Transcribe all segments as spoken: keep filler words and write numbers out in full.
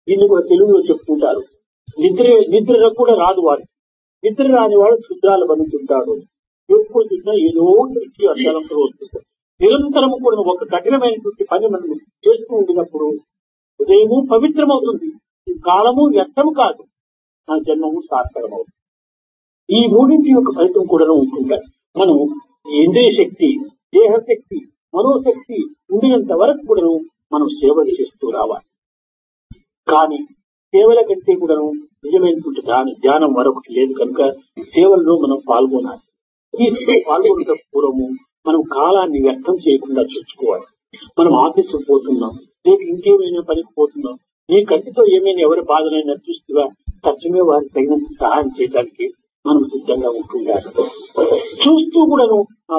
దీన్ని కూడా తెలుగులో చెప్పుకుంటారు. నిద్ర నిద్ర కూడా రాదు వాడు. నిద్ర రాని వాడు శుద్ధాలు బతుకుతుంటాడు. ఎప్పుడు చూసినా ఏదో వ్యక్తి అడ్డంకులు వస్తుంది. నిరంతరము కూడా ఒక కఠినమైనటువంటి పని మనం చేస్తూ ఉండినప్పుడు ఉదయము పవిత్రమవుతుంది, కాలము వ్యర్థము కాదు, నా జన్మము సార్థకమవుతుంది. ఈ మూడింటి యొక్క ఫలితం కూడా ఉంటుంటారు. మనం ఇంద్రియ శక్తి, దేహశక్తి, మనోశక్తి ఉండినంత వరకు కూడా మనం సేవలు చేస్తూ రావాలి. కానీ సేవల కంటే కూడా నిజమైనటువంటి దాని ధ్యానం మరొకటి లేదు కనుక సేవల్లో మనం పాల్గొనాలి. ఈ పాల్గొనడం పూర్వము మనం కాలాన్ని వ్యర్థం చేయకుండా చూసుకోవాలి. మనం ఆఫీసుకు పోతున్నాం, రేపు ఇంకేమైనా పనికి పోతున్నాం, నీ కంటితో ఏమైనా ఎవరి బాధనైనా చూస్తుగా తక్షణమే వారికి తగినంత సహాయం చేయడానికి మనం సిద్ధంగా ఉంటుండాలి. చూస్తూ కూడాను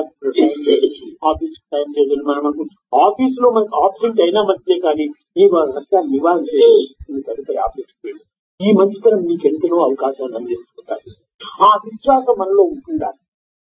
ఆఫీస్ టైం లేదు మనం ఆఫీస్ లో మనకు ఆబ్సెంట్ అయినా మంచిదే, కానీ ఈ కష్టాన్ని నివారణ చేసి తదుపరి ఆఫీస్కి ఈ మంచితనం నీకు ఎంతనో అవకాశాలు అందిస్తుంటాయి. ఆ విశ్వాసం మనలో ఉంటుండాలి.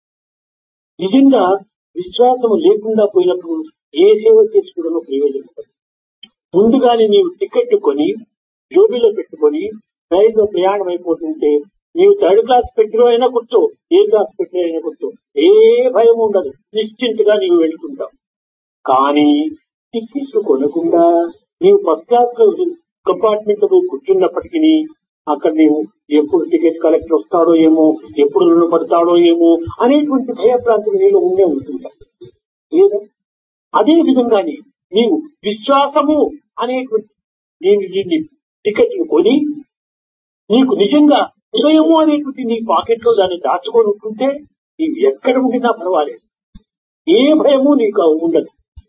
నిజంగా విశ్వాసం లేకుండా పోయినప్పుడు ఏ సేవ చేసుకోవడంలో ప్రయోజనం లేదు. ముందుగానే నీవు టికెట్ కొని జోబీలో పెట్టుకొని రైల్లో ప్రయాణం అయిపోతుంటే నీవు థర్డ్ క్లాస్ పెట్టిలో అయినా కూర్చో, ఏ క్లాస్ పెట్టిలో అయినా కూర్చో, ఏ భయం ఉండదు, నిశ్చింతగా నీవు వెళ్తుంటావు. కానీ టికెట్లు కొనకుండా నీవు ఫస్ట్ క్లాస్ కంపార్ట్మెంట్ లో కూర్చున్నప్పటికీ అక్కడ నీవు ఎప్పుడు టికెట్ కలెక్టర్ వస్తాడో ఏమో, ఎప్పుడు రుణ పడతాడో ఏమో అనేటువంటి భయప్రాంతం నీలో ఉండే ఉంటుంటాయి. లేదా అదే విధంగానే నీవు విశ్వాసము అనేటువంటి నేను దీన్ని టికెట్లు కొని నీకు నిజంగా హృదయము అనేటువంటి నీ పాకెట్ లో దాన్ని దాచుకొని ఉంటుంటే నీవు ఎక్కడ ఉండినా పర్వాలేదు, ఏ భయము నీకు ఉండదు.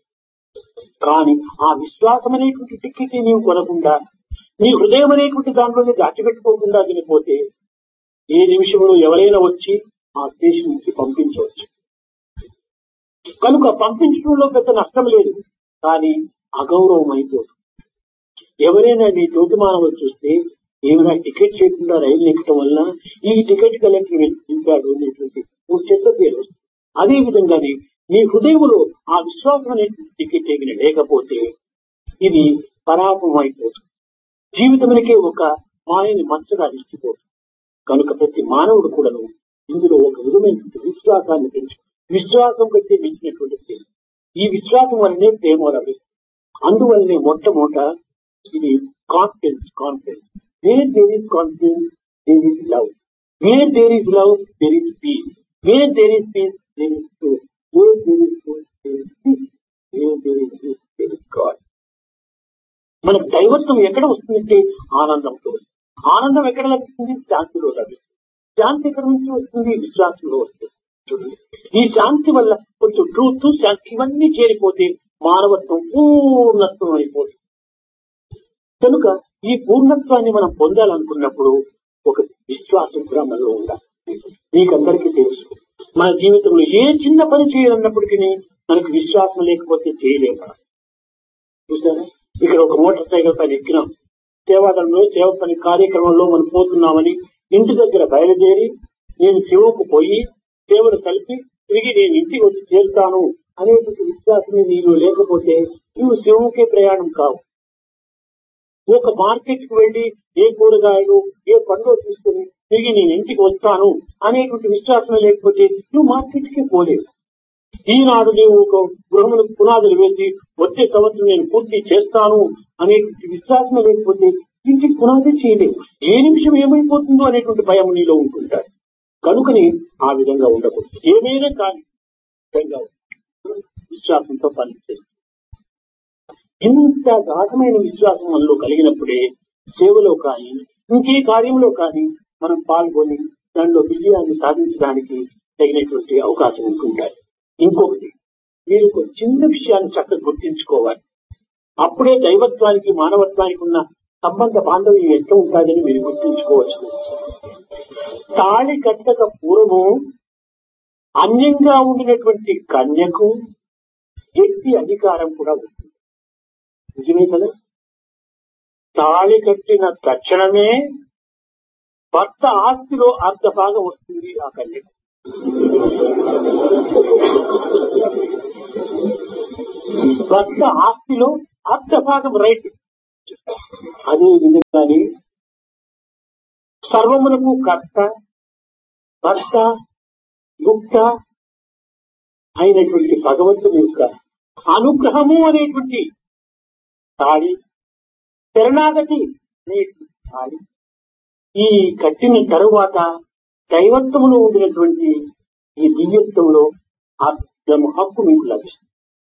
కానీ ఆ విశ్వాసం అనేటువంటి టికెట్ నీవు కొనకుండా నీ హృదయం అనేటువంటి దాంట్లోనే దాచిపెట్టుకోకుండా వినిపోతే ఏ నిమిషంలో ఎవరైనా వచ్చి ఆ స్టేషన్ నుంచి పంపించవచ్చు. కనుక పంపించడంలో పెద్ద నష్టం లేదు, కానీ అగౌరవం అయిపోతుంది. ఎవరైనా నీ తోటి మానవులు చూస్తే ఏమైనా టికెట్ చేయకుండా రైలు ఎక్కడం వల్ల ఈ టికెట్ కలెక్టర్ నింపాడు అనేటువంటి ఒక చెత్త పేరు వస్తుంది. అదే విధంగానే నీ హృదయంలో ఆ విశ్వాసం అనేటువంటి టికెట్ ఎగిన లేకపోతే ఇది పరాపం అయిపోతుంది. జీవితమునికే ఒక మాయని మచ్చగా నిలిచిపోతుంది. కనుక ప్రతి మానవుడు కూడాను ఇందులో ఒక విధమైనటువంటి విశ్వాసాన్ని పెంచు. విశ్వాసం కంటే మించినటువంటి ఈ విశ్వాసం వల్లనే ప్రేమ లభిస్తుంది. అందువల్లనే మొట్టమొదట ఇది confidence. Confidence wear there is confidence there is love, wear there is love there is piece, wear there is piece there is truth, wear there is truth there is piece, wear there is truth there is God. మనకు దైవత్వం ఎక్కడ వస్తుందంటే ఆనందంతో. ఆనందం ఎక్కడ లభిస్తుంది? శాంతిలో లభిస్తుంది. శాంతి ఎక్కడ నుంచి వస్తుంది? విశ్వాసంలో వస్తుంది. చూడండి, ఈ శాంతి వల్ల కొంచెం ట్రూత్, శాంతి ఇవన్నీ చేరిపోతే మానవత్వం పూర్ణత్వం అయిపోతుంది. కనుక ఈ పూర్ణత్వాన్ని మనం పొందాలనుకున్నప్పుడు ఒక విశ్వాసం కూడా మనలో ఉండాలి. మీకందరికీ తెలుసు, మన జీవితంలో ఏ చిన్న పని చేయాలన్నప్పటికీ మనకు విశ్వాసం లేకపోతే చేయలేము. చూసారా, ఇక్కడ ఒక మోటార్ సైకిల్ పైన ఎక్కినాం, సేవాదళంలో సేవ పని కార్యక్రమంలో మనం పోతున్నామని ఇంటి దగ్గర బయలుదేరి నేను శివకు పోయి సేవలు కలిపి తిరిగి నేను ఇంటికి వచ్చి చేరుతాను అనేటువంటి విశ్వాసం నీలో లేకపోతే నువ్వు శివుకే ప్రయాణం కావు. ఒక మార్కెట్ కు వెళ్లి ఏ కూరగాయలు ఏ పండ్లు తీసుకుని తిరిగి నేను ఇంటికి వస్తాను అనేటువంటి విశ్వాసం లేకపోతే నువ్వు మార్కెట్ కి పోలేవు. ఈనాడు నీవు ఒక గృహములకు పునాదులు వేసి వచ్చే సంవత్సరం నేను పూర్తి చేస్తాను అనేటువంటి విశ్వాసం లేకపోతే ఇంటికి పునాది చేయలేవు. ఏ నిమిషం ఏమైపోతుందో అనేటువంటి భయం నీలో ఉంటుంటారు. కనుకని ఆ విధంగా ఉండకూడదు. ఏమైనా కానీ విశ్వాసంతో పనిచేస్తుంది. ఇంత గాఢమైన విశ్వాసం మనలో కలిగినప్పుడే సేవలో కానీ ఇంకే కార్యంలో కానీ మనం పాల్గొని దానిలో విజయాన్ని సాధించడానికి తగినటువంటి అవకాశం ఉంటుంటాయి. ఇంకొకటి, మీరు ఒక చిన్న విషయాన్ని చక్కగా గుర్తించుకోవాలి. అప్పుడే దైవత్వానికి మానవత్వానికి ఉన్న సంబంధ బాంధవ్యం ఎంత ఉంటుందని మీరు గుర్తించుకోవచ్చు. తాళి కట్టక పూర్వము అన్యంగా ఉండినటువంటి కన్యకు వ్యక్తి అధికారం కూడా ఉంటుంది. నిజమే కదా? తాళి కట్టిన తక్షణమే భర్త ఆస్తిలో అర్ధ భాగం వస్తుంది ఆ కన్యకు. భర్త ఆస్తిలో అర్ధ భాగం రైట్ అదే విధంగానే సర్వమునకు కర్త భర్త గుప్త అయినటువంటి భగవంతుని యొక్క అనుగ్రహము అనేటువంటి తాళి, శరణాగతి అనేటువంటి తాళి ఈ కట్టిన తరువాత దైవత్వములో ఉండినటువంటి ఈ దివ్యత్వంలో ఆ హక్కు మీకు లభిస్తుంది.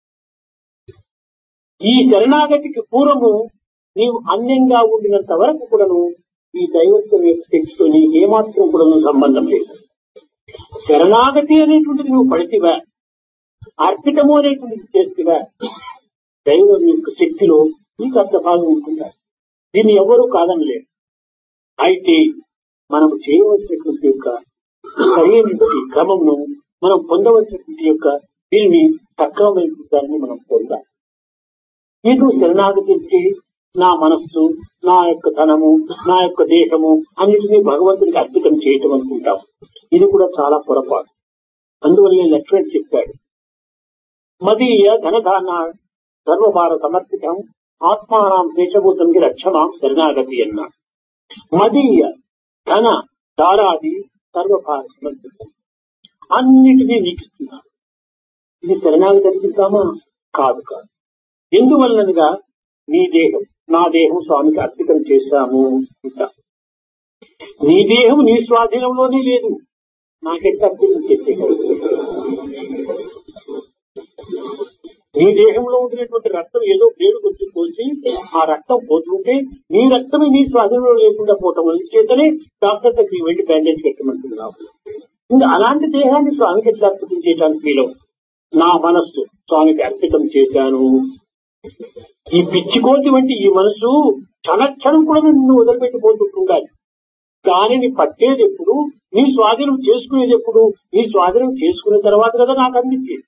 ఈ శరణాగతికి పూర్వము నీవు అన్యంగా ఉండినంత వరకు కూడాను ఈ దైవత్వం యొక్క శక్తితో నీకు ఏమాత్రం కూడా సంబంధం లేదు. శరణాగతి అనేటువంటిది నువ్వు పడితివా, అర్పితము అనేటువంటిది చేతివా, దైవం యొక్క శక్తిలో నీకు అంత భాగం ఉంటుందా? దీన్ని ఎవరూ కాదనలేదు. అయితే మనం చేయవలసినటువంటి యొక్క సరైనటువంటి క్రమంను మనం పొందవలసినటువంటి యొక్క దీన్ని సక్రమమైన దాన్ని మనం పొందాలి. ఇది శరణాగతి నా మనస్సు, నా యొక్క ధనము, నా యొక్క దేశము అన్నిటినీ భగవంతుడికి అర్పితం చేయటం అనుకుంటాం. ఇది కూడా చాలా పొరపాటు. అందువల్ల లక్ష్మణ్ చెప్పాడు, మదీయ ధనధాన సర్వభార సమర్పితం ఆత్మానం దేశభూతంకి రక్షమాం శరణాగతి అన్నాడు. మదీయ ధన దారాది సర్వభార సమర్పితం, అన్నిటినీ నీకు ఇస్తున్నాను. ఇది శరణాగతి అనిపిస్తామా? కాదు కాదు. ఎందువల్లనగా నీ దేహం నా దేహం స్వామికి అర్పితం చేశాము. నీ దేహం నీ స్వాధీనంలోనే లేదు, నాకెంత అర్పితం చేసే. నీ దేహంలో ఉండినటువంటి రక్తం ఏదో పేరు గుర్తు పోసి ఆ రక్తం పోతుంటే నీ రక్తమే నీ స్వాధీనంలో లేకుండా పోవటం చేతనే డాక్టర్ దగ్గరికి వెళ్లి బ్యాండేజ్ పెట్టమంటున్నావు. ఇంకా అలాంటి దేహాన్ని స్వామికి ఎట్లా అర్పితం చేయడానికి వీలు? నా మనస్సు స్వామికి అర్పితం చేశాను. ఈ పిచ్చికోతి వంటి ఈ మనసు క్షణక్షణం కూడా నిన్ను వదిలిపెట్టిపోతుండాలి. దానిని పట్టేది ఎప్పుడు? నీ స్వాధీనం చేసుకునేది ఎప్పుడు? నీ స్వాధీనం చేసుకున్న తర్వాత కదా నాకు అందించేది.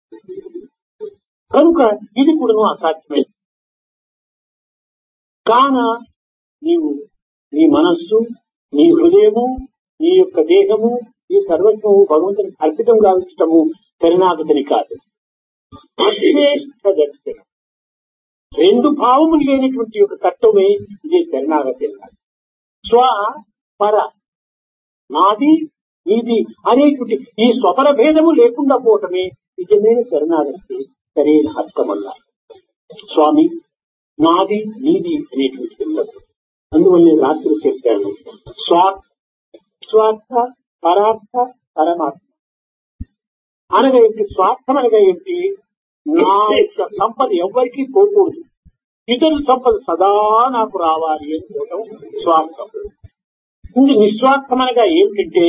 కనుక ఇది కూడా నువ్వు అసాధ్యమే. కాన నీవు నీ మనస్సు, నీ హృదయము, నీ యొక్క దేహము, ఈ సర్వస్వము భగవంతునికి అర్పితం గావించటము శరణాగతిని కాదు, అశ్రేష్ఠ దర్శనం. రెండు భావములు లేనటువంటి యొక్క తత్వమే ఇదే శరణాగతి అన్నారు. స్వ పర, నాది నీది అనేటువంటి ఈ స్వపర భేదము లేకుండా పోవటమే నిజమైన శరణాగతి, సరైన అర్థం అన్నారు. స్వామి నాది నీది అనేటువంటి ఉండదు. అందువల్ల నేను రాత్రి చెప్పాను, స్వార్థ స్వార్థ పరార్థ పరమాత్మ అనగా ఏంటి? స్వార్థం అనగా ఏంటి? నా యొక్క సంపద ఎవ్వరికీ పోకూడదు, ఇతరుల సంపద సదా నాకు రావాలి అనుకోవడం స్వార్థం. ఇంక నిస్వార్థం అనగా ఏమిటంటే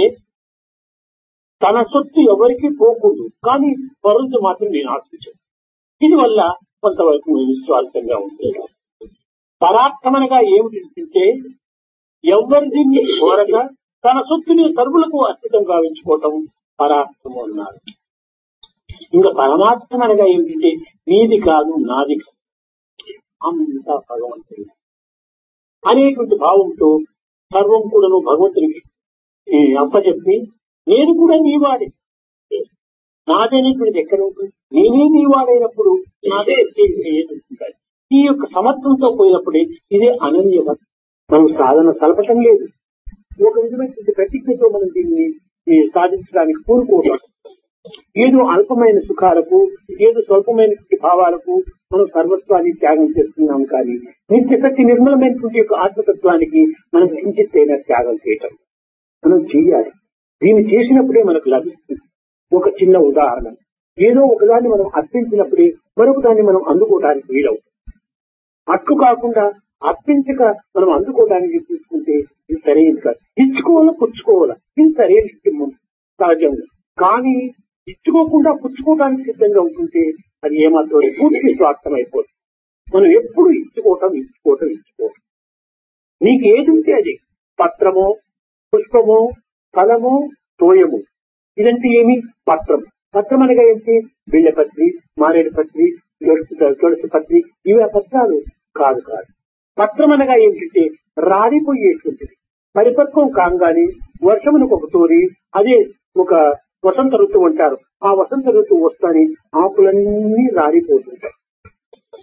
తన సొత్తు ఎవరికి పోకూడదు, కానీ పరులు మాత్రం నేను ఆశించాను. ఇది వల్ల కొంతవరకు నిస్వార్థంగా ఉంటుంది. పరార్థం అనగా ఏమిటంటే ఎవరి దీన్ని కోరక తన సొత్తుని సర్వులకు అర్పితం గావించుకోవటం పరార్థము అన్నారు. ఇంకా పరమార్థం అనగా ఏమిటంటే నీది కాదు నాది కాదు, అంతా భగవంతుడి అనేటువంటి భావంతో సర్వం కూడాను భగవంతుడికి అప్పచెప్పి నేను కూడా నీవాడే, నాదనేటువంటిది ఎక్కడ ఉంటుంది? నేనే నీవాడైనప్పుడు నాదే ఏదుంటాయి. ఈ యొక్క సమర్థంతో పోయినప్పుడే ఇదే అనన్యత. మనం సాధన సలపటం లేదు, ఒక విధమైనటువంటి ప్రతిజ్ఞతో మనం దీన్ని సాధించడానికి పూనుకోవడం. ఏదో అల్పమైన సుఖాలకు, ఏదో స్వల్పమైన భావాలకు మనం సర్వత్వాన్ని త్యాగం చేస్తున్నాం. కానీ నిత్య శక్తి నిర్మలమైనటువంటి యొక్క ఆత్మతత్వానికి మనం కించిత్తైనా త్యాగం చేయటం మనం చేయాలి. దీన్ని చేసినప్పుడే మనకు లభిస్తుంది. ఒక చిన్న ఉదాహరణ, ఏదో ఒకదాన్ని మనం అర్పించినప్పుడే మరొక దాన్ని మనం అందుకోవడానికి వీలవుతుంది. అట్టు కాకుండా అర్పించక మనం అందుకోవడానికి తీసుకుంటే ఇది సరైనది కాదు. ఇచ్చుకోవాలా పుచ్చుకోవాలా, ఇది సరైన సహజంగా. కానీ ఇచ్చుకోకుండా పుచ్చుకోవడానికి సిద్ధంగా ఉంటుంటే అది ఏమాత్రం పూర్తి స్వార్థం అయిపోతుంది. మనం ఎప్పుడు ఇచ్చుకోవటం ఇచ్చుకోవటం ఇచ్చుకోవటం నీకు ఏది ఉంటే అది, పత్రమో పుష్పమో ఫలమో తోయము. ఇదంటే ఏమి? పత్రం. పత్రం అనగా ఏంటి? బిళ్ళపత్రి, మారేడు పత్రి, తులసి పత్రి, ఇవి ఆ పత్రాలు కాదు కాదు. పత్రం అనగా ఏమిటంటే రాలిపోయేటువంటిది. పరిపక్వం కాగానే వర్షమునకు ఒక తోరి అదే ఒక వసంత ఋతువు అంటారు. ఆ వసంత ఋతువు వస్తానే ఆకులన్నీ రాలిపోతుంటాయి.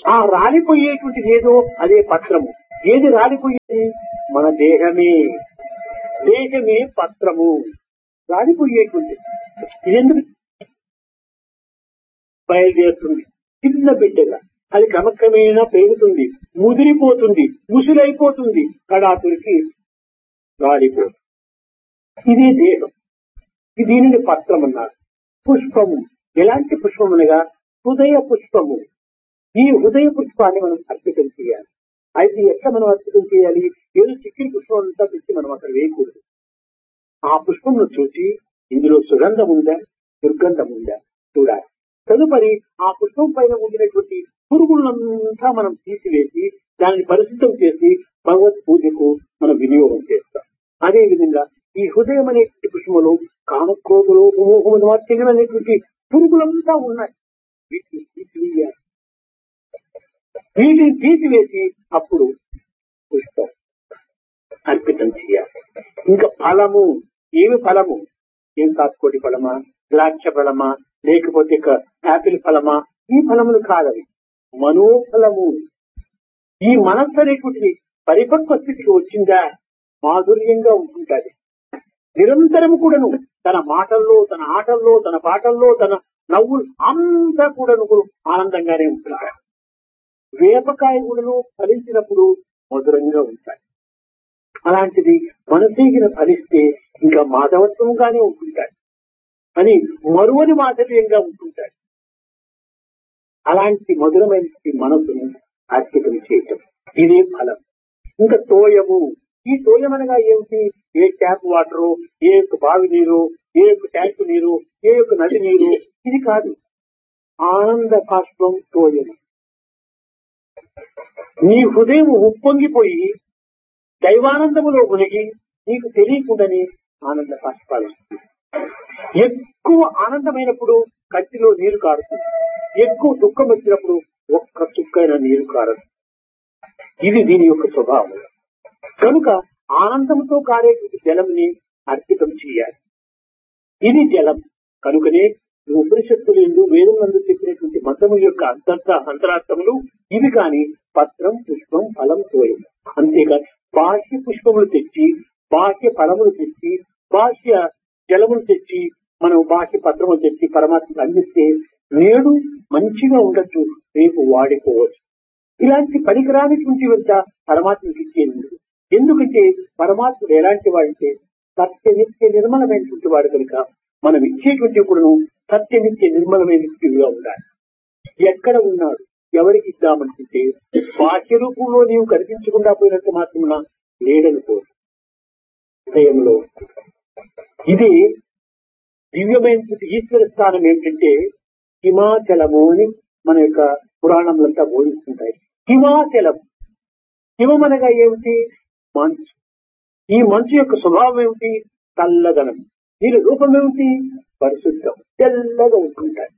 ఆ రాలిపోయేటువంటిది ఏదో అదే పత్రము. ఏది రాలిపోయేది? మన దేహమే. దేహమే పత్రము, రాలిపోయేటువంటిది. ఇదెందుకు బయలుదేరుతుంది? చిన్న బిడ్డగా అది క్రమక్రమేణా పెరుగుతుంది, ముదిరిపోతుంది, ముసులైపోతుంది, కడాతురికి రాలిపోతుంది. ఇదే దేహం. దీనిని పత్రం అన్నారు. పుష్పము, ఎలాంటి పుష్పం అనగా హృదయ పుష్పము. ఈ హృదయ పుష్పాన్ని మనం అర్పితం చేయాలి. అయితే ఎట్లా మనం అర్పితం చేయాలి? ఏదో చిక్కిన పుష్పం అంతా తెచ్చి మనం అక్కడ వేయకూడదు. ఆ పుష్పంను చూసి ఇందులో సుగంధం ఉందా, దుర్గంధం ఉందా చూడాలి. తదుపరి ఆ పుష్పం పైన ఉండినటువంటి పురుగులంతా మనం తీసివేసి దానిని పరిశుద్ధం చేసి భగవత్ పూజకు మనం వినియోగం చేస్తాం. అదే విధంగా ఈ హృదయం అనేటువంటి పుష్పములు కామక్రోధులు మోహములు మాత్రమే అనేటువంటి పురుగులంతా ఉన్నాయి. వీటిని తీసివేయాలి. వీటిని తీసివేసి అప్పుడు పుష్పం అర్పితం చేయాలి. ఇంకా ఫలము, ఏమి ఫలము? ఏం కాసుకోటి ఫలమా, ద్రాక్ష ఫలమా, లేకపోతే యాపిల్ ఫలమా? ఈ ఫలములు కాదవి, మనోఫలము. ఈ మనస్సు అనేటువంటిది పరిపక్వ స్థితికి వచ్చిందా మాధుర్యంగా ఉంటుంటది. నిరంతరం కూడాను తన మాటల్లో, తన ఆటల్లో, తన పాటల్లో, తన నవ్వులు అంతా కూడాను ఆనందంగానే ఉంటుంటాయి. వేపకాయ కూడాను ఫలించినప్పుడు మధురంగా ఉంటాయి. అలాంటిది మనసేగిన ఫలిస్తే ఇంకా మాధవత్వంగానే ఉంటుంటాయి అని మరువని మాధుర్యంగా ఉంటుంటాయి. అలాంటి మధురమైన మనసును అర్పితం చేయటం, ఇదే ఫలం. ఇంకా తోయము. ఈ తోయం అనగా ఏమిటి? ఏ ట్యాప్ వాటరు, ఏ యొక్క బావి నీరు, ఏ యొక్క ట్యాంకు నీరు, ఏ యొక్క నది నీరు, ఇది కాదు. ఆనంద బాష్పం తోయం. నీ హృదయం ఉప్పొంగిపోయి దైవానందములో మునిగి నీకు తెలియకుండానే ఆనంద బాష్పాలు. ఎక్కువ ఆనందమైనప్పుడు కత్తిలో నీరు కారుతుంది, ఎక్కువ దుఃఖం వచ్చినప్పుడు ఒక్క చుక్కైన నీరు కారదు. ఇది దీని యొక్క స్వభావం. కనుక ఆనందంతో కారేటువంటి జలంని అర్పితం చేయాలి. ఇది జలం. కనుకనే ఉపనిషత్తులు ఎందు వేదం నందు చెప్పినటువంటి మంత్రముల యొక్క అంతర్త అంతరార్థములు ఇవి. కాని పత్రం, పుష్పం, ఫలం, తోయం. అంతేకాదు బాహ్య పుష్పములు తెచ్చి, బాహ్య ఫలములు తెచ్చి, బాహ్య జలములు తెచ్చి, మనం బాహ్య పత్రములు తెచ్చి పరమాత్మకు అందిస్తే నేడు మంచిగా ఉండొచ్చు, రేపు వాడిపోవచ్చు. ఇలాంటి పనికిరానిటువంటి వద్ద పరమాత్మకి ఇచ్చేందుకు. ఎందుకంటే పరమాత్ముడు ఎలాంటి వాడంటే సత్య నిత్య నిర్మలమైనటువంటి వాడు. కనుక మనం ఇచ్చేటువంటి కూడా సత్య నిత్య నిర్మలమైనటువంటివిగా ఉండాలి. ఎక్కడ ఉన్నాడు, ఎవరికి ఇద్దామనుకుంటే బాహ్య రూపంలో నీవు కనిపించకుండా పోయినట్టు మాత్రమున లేడనుకో హృదయంలో. ఇది దివ్యమైనటువంటి ఈశ్వర స్థానం ఏమిటంటే హిమాచలము అని మన యొక్క పురాణములంతా బోధిస్తుంటాయి. హిమాచలం, హిమం అనగా ఏమిటి? మంచు. ఈ మంచు యొక్క స్వభావం ఏమిటి? చల్లదనం. దీని రూపం ఏమిటి? పరిశుద్ధం, తెల్లగా ఉంటుంటాయి.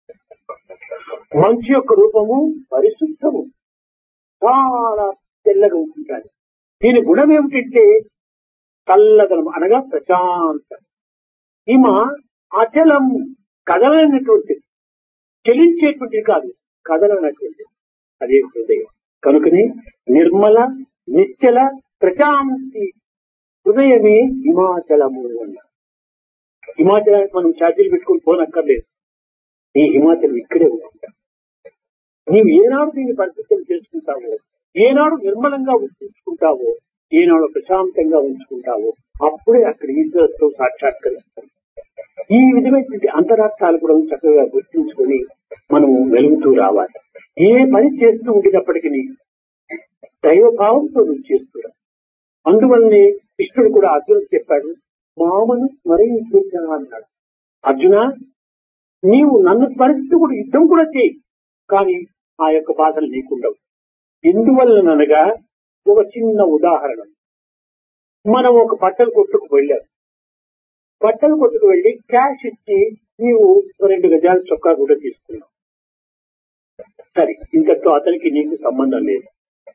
మంచు యొక్క రూపము పరిశుద్ధము, చాలా తెల్లగా ఉంటుంటాయి. దీని గుణం ఏమిటంటే చల్లదనం అనగా ప్రశాంతం. హిమ అచలం, కదలనటువంటిది, చెలించేటువంటిది కాదు, కదలనటువంటిది. అదే హృదయం. కనుకనే నిర్మల నిశ్చల ప్రశాంతి హృదయమే హిమాచలము అన్నారు. హిమాచలానికి మనం ఛార్జీలు పెట్టుకుని పోనక్కర్లేదు. ఈ హిమాచలం ఇక్కడే ఉంటుంటా. నీవు ఏనాడు దీన్ని పరిశుద్ధం చేసుకుంటావో, ఏనాడు నిర్మలంగా ఉంచుకుంటావో, ఏనాడు ప్రశాంతంగా ఉంచుకుంటావో అప్పుడే అక్కడ ఈశ్వరుతో సాక్షాత్కరిస్తాం. ఈ విధమైనటువంటి అంతరార్థాలు కూడా చక్కగా గుర్తించుకొని మనము వెలుగుతూ రావాలి. ఏ పని చేస్తూ ఉండినప్పటికీ దైవభావంతో నువ్వు చేస్తున్నా. అందువల్లనే కృష్ణుడు కూడా అర్జునుడు చెప్పాడు, మామను స్మరించు అన్నాడు. అర్జున, నీవు నన్ను స్మరిస్తూ కూడా యుద్ధం కూడా చేయి, కానీ ఆ యొక్క బాధలు నీకుండవు. ఎందువల్లనగా ఒక చిన్న ఉదాహరణ. మనం ఒక బట్టలు కొట్టుకు వెళ్ళాం. బట్టలు కొట్టుకు వెళ్లి క్యాష్ ఇచ్చి నీవు రెండు గజాల చొక్కా కూడా తీసుకున్నావు. సరే, ఇంతతో అతనికి నీకు సంబంధం లేదు.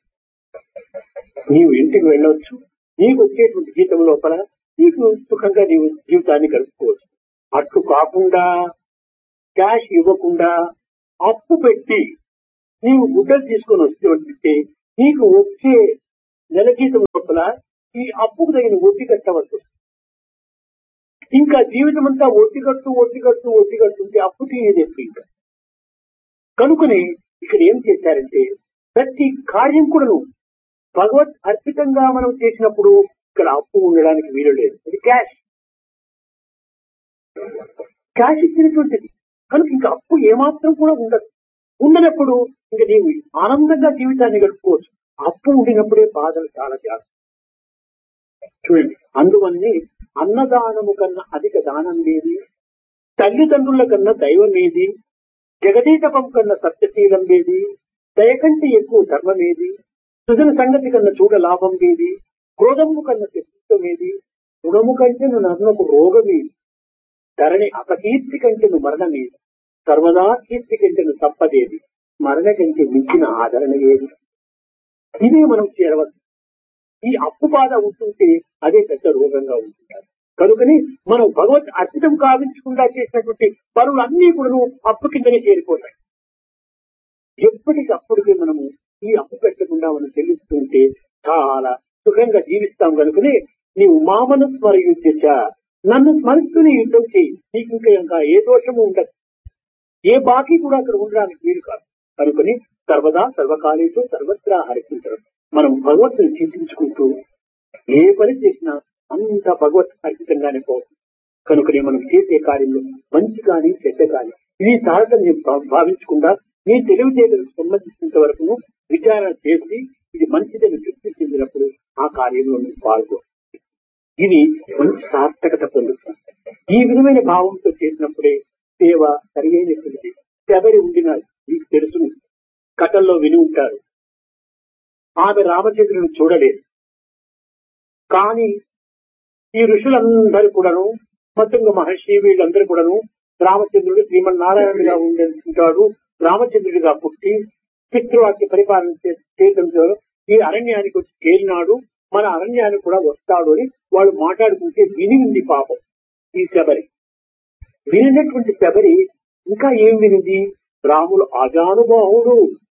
నీవు ఇంటికి వెళ్ళవచ్చు, నీకు వచ్చేటువంటి జీతం లోపల నీకు సుఖంగా నీవు జీవితాన్ని గడుపుకోవచ్చు. అట్లు కాకుండా క్యాష్ ఇవ్వకుండా అప్పు పెట్టి నీవు గుడ్డలు తీసుకొని వస్తే నీకు వచ్చే నెల జీతం లోపల ఈ అప్పుకు తగిన వడ్డీ కట్టవద్దు. ఇంకా జీవితం అంతా వడ్డీ కట్టు వడ్డీ కట్టు వడ్డీ కట్టుంటే అప్పు తీయదు ఎప్పుడు. ఇంకా కనుకనే ఇక్కడ ఏం చేశారంటే ప్రతి కార్యం కూడాను భగవత్ అర్పితంగా మనం చేసినప్పుడు ఇక్కడ అప్పు ఉండడానికి వీలు లేదు. అది క్యాష్ క్యాష్ ఇచ్చినటువంటిది. కనుక ఇంకా అప్పు ఏమాత్రం కూడా ఉండదు. ఉండనప్పుడు ఇంకా నీవు ఆనందంగా జీవితాన్ని గడుపుకోవచ్చు. అప్పు ఉండినప్పుడే బాధలు చాలా జాగ్రత్త. చూడండి, అందువల్లే అన్నదానము కన్నా అధిక దానం లేది, తల్లిదండ్రుల కన్నా దైవం ఏది, జగదీతపం కన్నా సత్యశీలం ఏది, దయ కంటే ఎక్కువ ధర్మం ఏది, సుజన సంగతి కన్నా చూడ లాభం ఏది, క్రోధము కన్నా శత్రుత్వం ఏది, రుణము కంటే నువ్వు నన్నకు రోగమేది, ధరణి అపకీర్తి కంటే నువ్వు మరణమేది, సర్వదా కీర్తి కంటే నువ్వు తప్పదేది, మరణ కంటే మించిన ఆదరణ ఏది. ఇదే మనం చేరవచ్చు. ఈ అప్పు బాధ ఉంటుంటే అదే పెద్ద రోగంగా ఉంటుంటారు. కనుకని మనం భగవత్ అర్పితం కావించకుండా చేసినటువంటి పనులు అన్ని కూడా అప్పు కిందనే చేరిపోతాయి. ఎప్పటికప్పటికి మనము ఈ అప్పు పెట్టకుండా మనం చెల్లిస్తుంటే చాలా సుఖంగా జీవిస్తాం. కనుకనే నీవు మామను స్మరయుద్ధ, నన్ను స్మరిస్తూనే యుద్ధం చేయి. నీకు ఇంకా ఇంకా ఏ దోషము ఉండదు, ఏ బాకీ కూడా అక్కడ ఉండడానికి వీలు కాదు. కనుకని సర్వదా సర్వకాలేతో సర్వత్రా హరిస్తుంటారు. మనం భగవత్తుని చింతించుకుంటూ ఏ పని చేసినా అంత భగవత్ అర్పితంగానే పోతుంది. కనుకనే మనం చేసే కార్యంలో మంచి కానీ చెడ్డ కానీ ఇది తారతమ్యం భావించకుండా నీ తెలివితేటలకు సంబంధించినంత వరకు విచారణ చేసి ఇది మంచిదని తృప్తి చెందినప్పుడు ఆ కార్యంలో నువ్వు పాల్గొ. ఇది మంచి సార్థకత పొందుతుంది. ఈ విధమైన భావంతో చేసినప్పుడే సేవ సరైనటువంటిది. శబరి ఉండిన మీకు తెలుసును, కథల్లో విని ఉంటారు. ఆమె రామచంద్రుని చూడలేదు, కానీ ఈ ఋషులందరూ కూడాను, మతంగ మహర్షి వీళ్ళందరూ కూడాను రామచంద్రుడు శ్రీమన్నారాయణుడిగా ఉండేటాడు, రామచంద్రుడిగా పుట్టి పితృవాక్య పరిపాలన చేయడంతో ఈ అరణ్యానికి వచ్చి చేరినాడు, మన అరణ్యానికి కూడా వస్తాడు అని వాళ్ళు మాట్లాడుకుంటే విని ఉంది పాపం ఈ శబరి. వినినటువంటి శబరి ఇంకా ఏం వినింది? రాముడు అజానుభావుడు,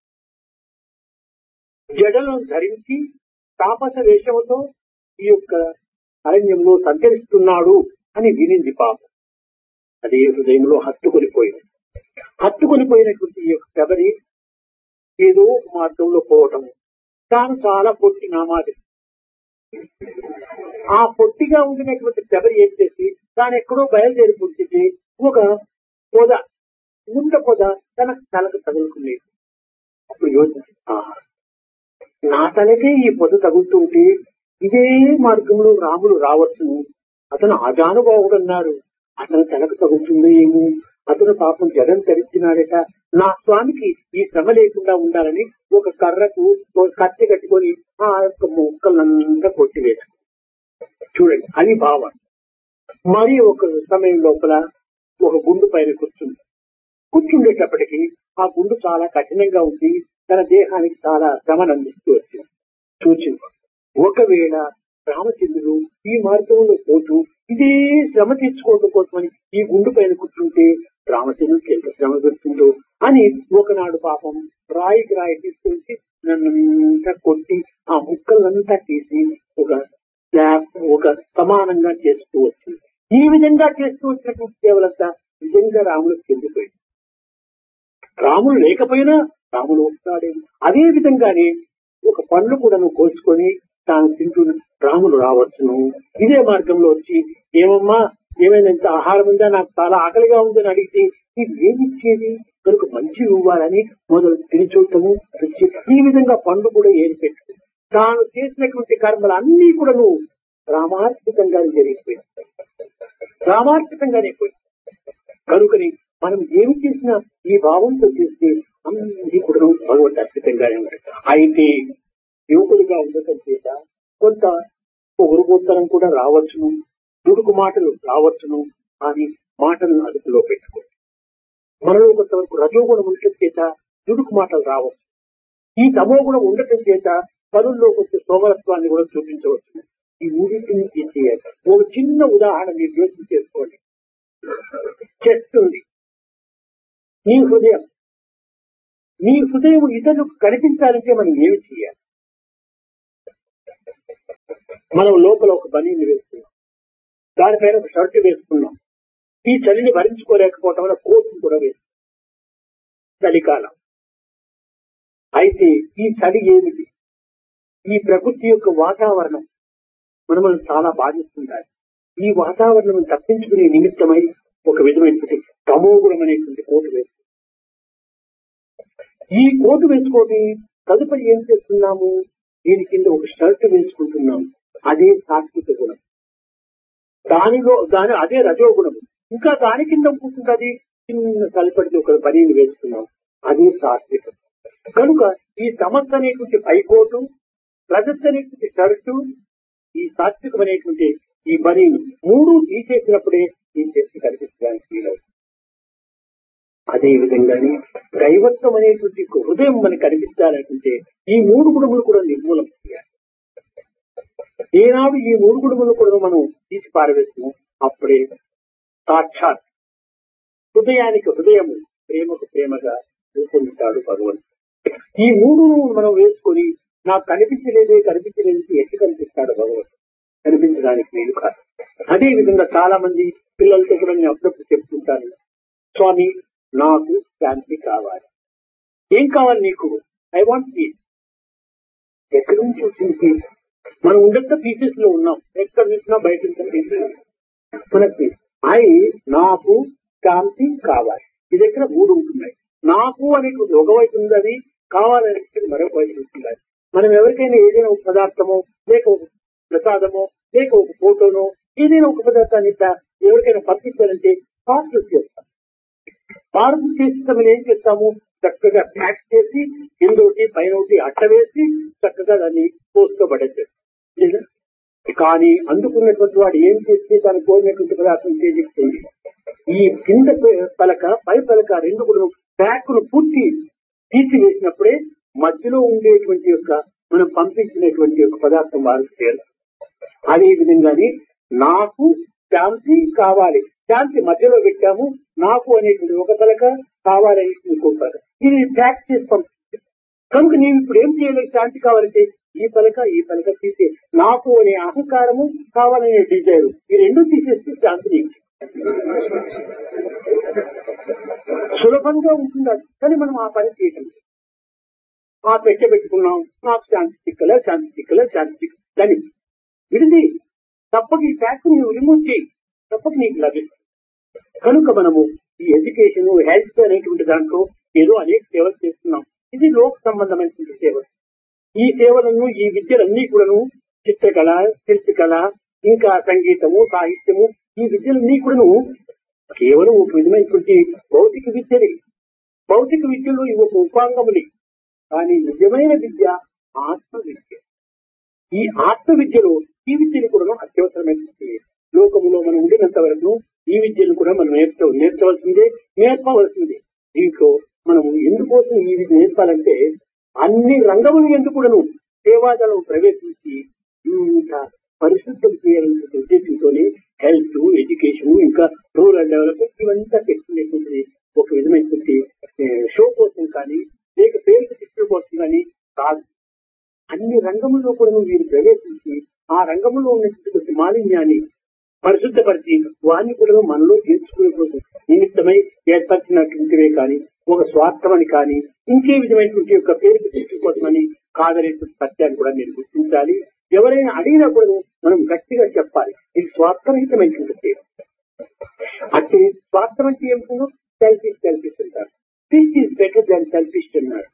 జడలను ధరించి తాపస వేషంతో ఈ యొక్క అరణ్యంలో సంచరిస్తున్నాడు అని వినింది పాపం. అదే హృదయంలో హత్తుకొనిపోయింది. హత్తుకొనిపోయినటువంటి ఈ యొక్క శబరి ఏదో మార్గంలో పోవటం, తాను చాలా పొట్టి నామాది. ఆ పొట్టిగా ఉండినటువంటి శబరి ఏం చేసి తాను ఎక్కడో బయలుదేరిపోతుంది. ఒక పొద, ముండ పొద తన తలకు తగులుకునేది. అప్పుడు యోచించి, నా తలకే ఈ పొద తగులుతుంటే ఇదే మార్గంలో రాముడు రావచ్చును, అతను ఆజానుభావుడు అన్నారు, అతను తలకు తగులుతుందో ఏమో, అతను పాపం జగన్ ధరించినాడట, నా స్వామికి ఈ శ్రమ లేకుండా ఉండాలని ఒక కర్రకు ఒక కత్తి కట్టుకొని ఆ యొక్క మొక్కలంతా కొట్టివేశారు. చూడండి, అది భావం. మరి ఒక సమయం లోపల ఒక గుండు పైన కూర్చుంది. కూర్చుండేటప్పటికీ ఆ గుండు చాలా కఠినంగా ఉంది, తన దేహానికి చాలా శ్రమను అందిస్తూ వచ్చింది. చూచింది, ఒకవేళ రామచంద్రుడు ఈ మార్గంలో పోతూ ఇదే శ్రమ తీర్చుకోవడం కోసమని ఈ గుండు పైన కూర్చుంటే రామచంద్రుడికి ఎంత శ్రమ పెడుతుందో అని ఒకనాడు పాపం రాయికి రాయి తీసుకొచ్చి నన్నంతా కొట్టి ఆ ముక్కలంతా తీసి ఒక ఒక సమానంగా చేస్తూ వచ్చింది. ఈ విధంగా చేస్తూ వచ్చినటువంటి సేవలంతా నిజంగా రాముడికి చెందిపోయింది. రాముడు లేకపోయినా రాముడు వస్తాడే. అదే విధంగానే ఒక పండ్లు కూడా నువ్వు కోసుకొని తాను తింటూ రాముడు రావచ్చును. ఇదే మార్గంలో వచ్చి ఏమమ్మా ఏమైనా ఇంత ఆహారం ఉందా, నాకు చాలా ఆకలిగా ఉందని అడిగితే ఇది ఏమిచ్చేది, కనుక మంచి ఇవ్వాలని మొదలు తిని చూడటము. ఈ విధంగా పండు కూడా ఏరి పెట్టు. తాను చేసినటువంటి కర్మలు అన్ని కూడా నువ్వు రామార్పితంగా జరిగిపోయింది, రామార్పితంగానే పోయింది. కనుకని మనం ఏమి చేసినా ఈ భావంతో చేస్తే అన్ని కూడా భగవంతు అర్పితంగానే ఉంటాయి. అయితే యువకులుగా ఉండటం చేత కొంత పొగురుగోత్తరం కూడా రావచ్చును, దుడుకు మాటలు రావచ్చును, కానీ మాటలను అదుపులో పెట్టుకోండి. మనలో కొంతవరకు రజోగుణం ఉండటం చేత దుడుకు మాటలు రావచ్చు. ఈ తమో గుణం ఉండటం చేత పనుల్లో కొంచెం సోమరత్వాన్ని కూడా చూపించవచ్చు. ఈ మూడింటిని తీసేయాలి. ఒక చిన్న ఉదాహరణ మీరు యోచన చేసుకోండి. చేస్తుంది నీ హృదయం నీ హృదయం ఇతరులకు కనిపించాలంటే మనం ఏమి చేయాలి? మనం లోపల ఒక బనీని వేసుకున్నాం, దానిపైన ఒక షర్ట్ వేసుకున్నాం. ఈ చలిని భరించుకోలేకపోవటం వల్ల కోటును కూడా వేసుకున్నాం. చలికాలం అయితే ఈ చలి ఏమిటి? ఈ ప్రకృతి యొక్క వాతావరణం మనల్ని చాలా బాధిస్తుంటారు. ఈ వాతావరణం తప్పించుకునే నిమిత్తమై ఒక విధమైనటువంటి తమోగుణం అనేటువంటి కోటు వేసుకుంటాం. ఈ కోటు వేసుకొని తదుపరి ఏం చేస్తున్నాము? దీని కింద ఒక షర్ట్ వేసుకుంటున్నాం. అదే సాత్విక గుణం. దానిలో దాని అదే రజోగుణము. ఇంకా దాని కింద కూర్చుంటుంది చిన్న తలపడితే ఒక బనీని వేస్తున్నాం. అదే సాత్వికం. కనుక ఈ తమస్సు అనేటువంటి పైకోటు, రజస్సు అనేటువంటి షర్టు, ఈ సాత్వికం అనేటువంటి ఈ బనీను మూడు తీసేసినప్పుడే ఈ శక్తి కనిపించడానికి వీలవుతుంది. అదే విధంగానే దైవత్వం అనేటువంటి హృదయం మనకు కనిపించాలంటే ఈ మూడు గుణములు కూడా నిర్మూలం చేయాలి. ఏనాడు ఈ మూడు గుణములు కూడా మనం తీసి పారవేస్తాము అప్పుడే సాక్షాత్ హృదయానికి హృదయము, ప్రేమకు ప్రేమగా రూపొందుతాడు భగవంతుడు. ఈ మూడు మనం వేసుకొని నాకు కనిపించలేదే కనిపించలేదు ఎట్టి కనిపిస్తాడు భగవంతుడు? కనిపించడానికి నేను కాదు. అదే విధంగా చాలా మంది పిల్లలతో కూడా నేను అప్పుడప్పుడు చెప్తుంటాను, స్వామి నాకు శాంతి కావాలి. ఏం కావాలి నీకు? I want peace. ఎక్కడి నుంచి వచ్చింది పీస్? మనం ఉండక పీసెస్ లో ఉన్నాం. ఎక్కడ చూసినా బయట మనకి ఐ నాకు శాంతి కావాలి. ఇది ఎక్కడ మూడు ఉంటున్నాయి. నాకు అనేటువంటి ఒక వైపు ఉంది, అది కావాలనేది మరొక వైపు ఉంటుంది. మనం ఎవరికైనా ఏదైనా ఒక పదార్థమో లేక ఒక ప్రసాదమో లేక ఒక ఫోటోనో ఏదైనా ఒక పదార్థాన్ని ఎవరికైనా పంపించాలంటే పార్సల్ చేస్తాం. పార్సల్ చేస్తామని ఏం చేస్తాము? చక్కగా ప్యాక్ చేసి కిందోటి పైన ఒకటి అట్ట వేసి చక్కగా దాన్ని పోస్ట్ పడేస్తాం. కానీ అందుకున్నటువంటి వాడు ఏం చేస్తే తను కోరినటువంటి పదార్థం చేస్తుంది. ఈ కింద పలక పై పలక రెండు కూడా ప్యాక్ ను పూర్తి తీసివేసినప్పుడే మధ్యలో ఉండేటువంటి యొక్క మనం పంపించినటువంటి యొక్క పదార్థం వారికి చేయాలి. అదే విధంగానే నాకు శాంతి కావాలి. శాంతి మధ్యలో పెట్టాము. నాకు అనేటువంటి ఒక పలక, కావాలనేటువంటి ఇంకో పలక. ఇది ప్యాక్ చేసి పంపిస్తాం. కనుక నేను ఇప్పుడు ఏం చేయలేదు? శాంతి కావాలంటే ఈ పలక ఈ పలక తీసే నాకు అనే అహంకారము, కావాలనే డిజైర్ ఈ రెండు తీసేస్తే శాంతి సులభంగా ఉంటుంది. కానీ మనం ఆ పని చేయటం ఆ పెట్టె పెట్టుకున్నాం. నాకు శాంతి చిక్కలే శాంతి చిక్కలే శాంతి చిక్క కానీ విడిది తప్పక ఈ ప్యాక్ నువ్వు రిమూవ్ చేయి, తప్పక నీకు లభిస్తుంది. కనుక మనము ఈ ఎడ్యుకేషన్ హెల్త్ అనేటువంటి దాంట్లో ఏదో అనేక సేవలు చేస్తున్నాం. ఇది లోక సంబంధమైనటువంటి సేవలు. ఈ సేవలను ఈ విద్యలన్నీ కూడాను చిత్రకళ, శిల్పకళ, ఇంకా సంగీతము, సాహిత్యము, ఈ విద్యలన్నీ కూడాను కేవలం ఒక విధమైనటువంటి భౌతిక విద్యని. భౌతిక విద్యలో ఇవి ఒక ఉపాంగముని. కానీ నిజమైన విద్య ఆత్మ విద్య. ఈ ఆత్మ విద్యలో ఈ విద్యను కూడా అత్యవసరమైనటువంటి లోకములో మనం ఉండినంత వరకు ఈ విద్యను కూడా మనం నేర్చ నేర్చవలసిందే నేర్పవలసిందే. దీంట్లో మనము ఎందుకోసం ఈ విద్య నేర్పాలంటే అన్ని రంగములు ఎందుకు కూడాను సేవాదళం ప్రవేశించి ఇంత పరిశుద్ధం చేయాలనే ఉద్దేశంతోనే హెల్త్, ఎడ్యుకేషన్, ఇంకా రూరల్ డెవలప్మెంట్ ఇవంతా పెట్టుకునేటువంటి ఒక విధమైనటువంటి షో కోసం కానీ లేక పేరు శిక్షణ కోసం కానీ కాదు. అన్ని రంగముల్లో కూడా మీరు ప్రవేశించి ఆ రంగంలో ఉన్నటువంటి మాలిన్యాన్ని పరిశుద్ధపరిచి వారిని కూడా మనలో చేర్చుకునే కోసం నిమిత్తమై ఏర్పరిచినటువంటివే కానీ ఒక స్వార్థమని కానీ ఇంకే విధమైనటువంటి యొక్క పేరు శిక్షణ కోసమని కాదనేటువంటి సత్యాన్ని కూడా మీరు గుర్తించాలి. ఎవరైనా అడిగినా కూడా మనం గట్టిగా చెప్పాలి, ఇది స్వార్థరహితమైనటువంటి పేరు. అంటే స్వార్థం అంటే ఏమిటో సెల్ఫిష్ సెల్ఫిష్ అంటారు. Fish is better than selfish అన్నారు.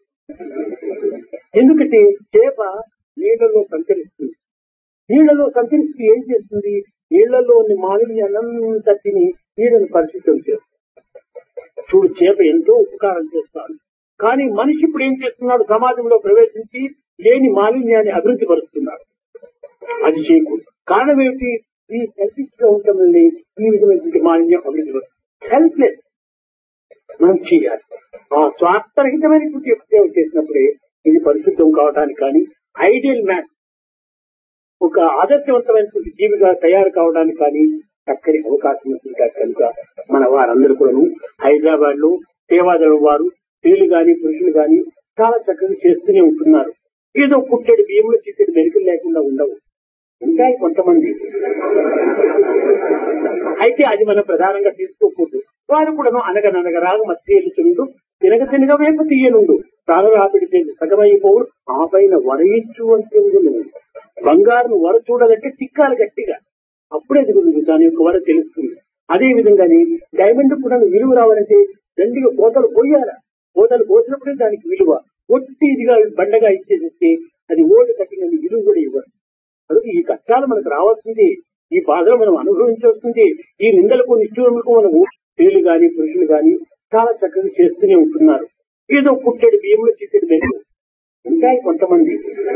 ఎందుకంటే చేప నీళ్లలో సంచరిస్తుంది. నీళ్లలో సంచరిస్తూ ఏం చేస్తుంది? నీళ్లలో ఉన్న మాలిన్యాలంతా తిని నీళ్లను పరిశుద్ధం చేస్తుంది. చూడు, చేప ఎంతో ఉపకారం చేస్తాడు. కానీ మనిషి ఇప్పుడు ఏం చేస్తున్నాడు? సమాజంలో ప్రవేశించి లేని మాలిన్యాన్ని అభివృద్ధి పరుస్తున్నాడు. అది చేయకూడదు. కారణం ఏమిటి? ఈ సెల్ఫిష్ గా ఉండటం వల్ల ఈ విధమైనటువంటి మాలిన్యం అభివృద్ధి పరుస్తుంది. సెల్ఫ్లెస్ మనం చేయాలి. ఆ స్వార్థరహితమైనటువంటి సేవ చేసినప్పుడే ఇది పరిశుద్ధం కావడానికి కానీ ఐడియల్ మ్యాన్ ఒక ఆదర్శవంతమైనటువంటి జీవిగా తయారు కావడానికి కానీ చక్కని అవకాశం ఉంటుంది. కనుక మన వారందరూ కూడా హైదరాబాద్ లో సేవాదళం వారు స్త్రీలు గాని పురుషులు గాని చాలా చక్కగా చేస్తూనే ఉంటున్నారు. ఏదో పుట్టెడు బియ్యంలో చిట్టెడు మెరుకులు లేకుండా ఉండవు, ఉంటాయి కొంతమంది. అయితే అది మనం ప్రధానంగా తీసుకోకూడదు. వారు కూడాను అనగననగరాగ మధ్యలుచుండు తినగ తినగ వైపు తీయనుండు తాళరాపిడితే సగమైపోవుడు ఆ పైన వరయిచ్చు అంటుండు. బంగారును వర చూడాలంటే తిక్కాలి గట్టిగా, అప్పుడే దిగుతుంది దాని యొక్క వర తెలుస్తుంది. అదే విధంగానే డైమండ్ కూడా విలువ రావాలంటే దండిగా కోతలు పోయాలా, కోతలు పోసినప్పుడే దానికి విలువ. ఒట్టి ఇదిగా బండగా ఇచ్చేస్తే అది ఓటు కట్టిన విలువ కూడా ఇవ్వరు. అందుకే ఈ కష్టాలు మనకు రావాల్సింది, ఈ బాధలు మనం అనుభవించాల్సింది, ఈ నిందలకు నిష్ఠూరములకు మనం స్త్రీలు గాని పురుషులు గాని చాలా చక్కగా చేస్తూనే ఉంటున్నారు. ఏదో పుట్టెడు బియ్యంలో చిట్టెడు మెరుగు ఉంటాయి కొంతమంది.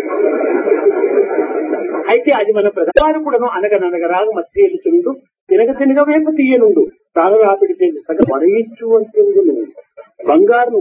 అయితే అది మన ప్రధానం కూడాను అనగననగరాగ మధ్యలుచుండు తినగ తినగ వైపు తీయనుండు తాళరాపిడితే సగ వరయిచ్చు అంటుండు. బంగారు